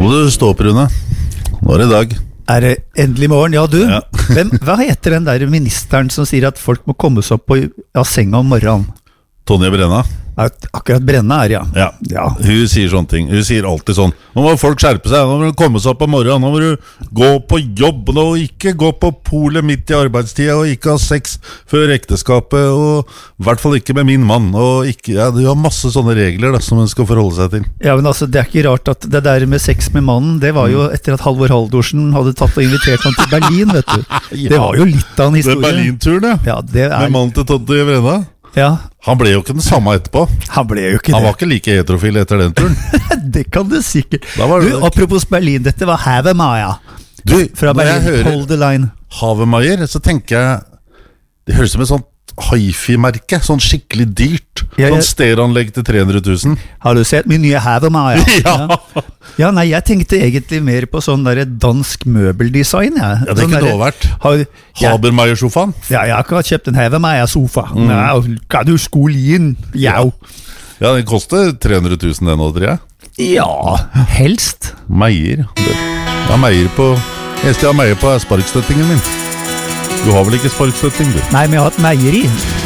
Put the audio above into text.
må du stå opp, Rune. Nå det dag. Det endelig morgen? Ja, du. Ja. Hva heter den der ministeren som sier at folk må komme seg opp av senga om morgenen? Tonje Brenna. Akkurat Brenna ja. Ja. Hun sier sånne ting. Hun sier alltid sånn: nå må folk skjerpe seg, nå må du komme seg opp om morgenen, nå må du gå på jobb, nå ikke gå på polet midt i arbeidstida, og ikke ha sex før ekteskapet, og i hvert fall ikke med min mann, og ikke, du har masse sånne regler da, som man skal forholde seg til. Ja, men altså, det ikke rart at det der med sex med mannen, det var jo etter at Halvor Haldorsen hadde tatt og invitert han til Berlin, vet du. Ja. Det var jo litt av en historie. Det Berlin-turen, ja. Det med mannen til Tonje Brenna. Ja. Han ble jo ikke den samme etterpå. Han ble jo ikke det. Han var ikke like heterofil etter den turen. Det kan du sikkert. Det... apropos Berlin, dette var Havemaya. Fra Berlin, Hold the Line. Havemeier, så tenker jeg, det høres som et sånt hi-fi-merke, sånn skikkelig dyrt. Sånn stereoanlegg til 300 000. Har du sett min nye Havemaya? Ja. Ja, nei, jeg tenkte egentlig mer på sånn der dansk møbeldesign. Ja, det er ikke noe verdt. Habermeyer-sofaen? Ja, jeg har akkurat kjøpt en Havermeyer-sofa. Ja, kan du skole inn? Ja, den koster 300 000 den nå, tror jeg. Ja, helst. Meier. Jeg har Meier på sparkstøttingen min. Du har vel ikke sparkstøtting, du? Nei, men jeg har hatt meieri.